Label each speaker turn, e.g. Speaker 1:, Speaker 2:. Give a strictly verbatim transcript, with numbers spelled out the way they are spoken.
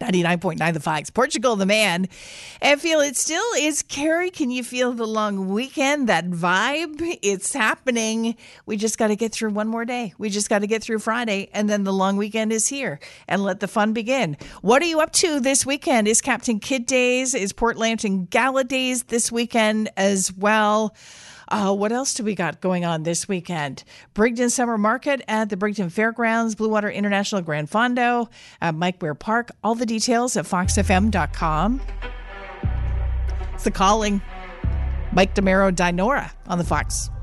Speaker 1: ninety-nine point nine The Fox. Portugal the Man. And feel it still is. Carrie, can you feel the long weekend, that vibe? It's happening. We just got to get through one more day. We just got to get through Friday, and then the long weekend is here, and let the fun begin. What are you up to this weekend? Is Captain Kidd Days? Is Port Lambton Gala Days this weekend as well? Uh, what else do we got going on this weekend? Brigden Summer Market at the Brigden Fairgrounds, Blue Water International Grand Fondo, uh, Mike Ware Park. All the details at fox f m dot com. It's The Calling. Mike DeMero, Dinora on the Fox.